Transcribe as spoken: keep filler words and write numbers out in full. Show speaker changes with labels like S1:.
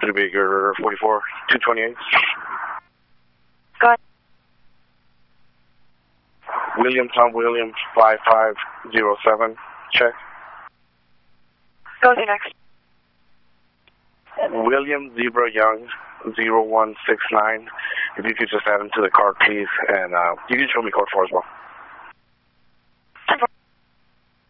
S1: Three Baker forty-four, two twenty-eight.
S2: Go ahead.
S1: William Tom Williams five five zero seven. Check.
S2: Go to next.
S1: William Zebra Young zero one six nine. If you could just add him to the card, please, and uh, you can show me code four as well.